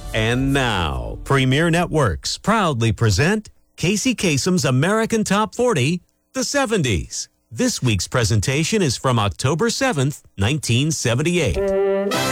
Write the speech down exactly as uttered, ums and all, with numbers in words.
And now, Premier Networks proudly present Casey Kasem's American Top forty, the seventies. This week's presentation is from October seventh, nineteen seventy-eight.